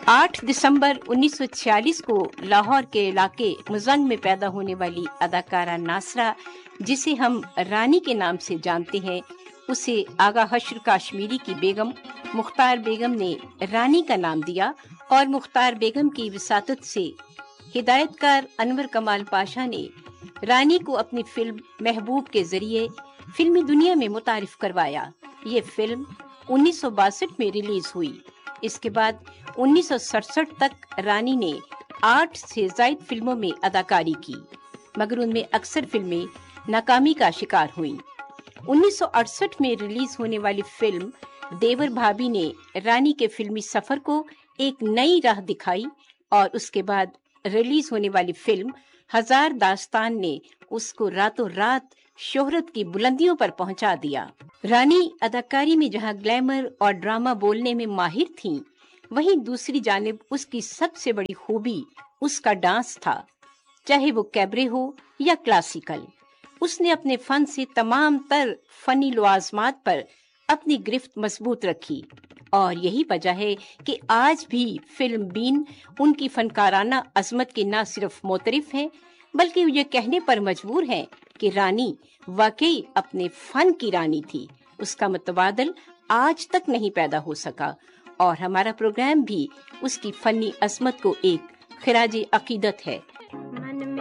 8 दिसंबर 1946 को लाहौर के इलाके मुज़न में पैदा होने वाली अदाकारा नासरा, जिसे हम रानी के नाम से जानते हैं, उसे आगा हश्र काश्मीरी की बेगम मुख्तार बेगम ने रानी का नाम दिया और मुख्तार बेगम की विसातत से हिदायतकार अनवर कमाल पाशा ने रानी को अपनी फिल्म महबूब के जरिए फिल्मी दुनिया में मुतारिफ करवाया। ये फिल्म 1962 में रिलीज हुई। इसके बाद 1967 तक रानी ने 8 से ज़ायद फिल्मों में अदाकारी की, मगर उनमें अक्सर फिल्में नाकामी का शिकार हुईं। 1968 में रिलीज होने वाली फिल्म देवर भाभी ने रानी के फिल्मी सफर को एक नई राह दिखाई और उसके बाद रिलीज होने वाली फिल्म हजार दास्तान ने उसको रातों रात शोहरत की बुलंदियों पर पहुंचा दिया। रानी अदाकारी में जहां ग्लैमर और ड्रामा बोलने में माहिर थीं, वहीं दूसरी जानिब उसकी सबसे बड़ी खूबी उसका डांस था, चाहे वो कैबरे हो या क्लासिकल। उसने अपने फन से तमाम तर फनी लवाजमात पर अपनी गिरफ्त मजबूत रखी और यही वजह है कि आज भी फिल्म बीन उनकी फनकाराना अजमत के न सिर्फ मोतरिफ हैं, बल्कि ये कहने पर मजबूर हैं कि रानी वाकई अपने फन की रानी थी। उसका मुतबादल आज तक नहीं पैदा हो सका और हमारा प्रोग्राम भी उसकी फनी अजमत को एक खिराज अकीदत है।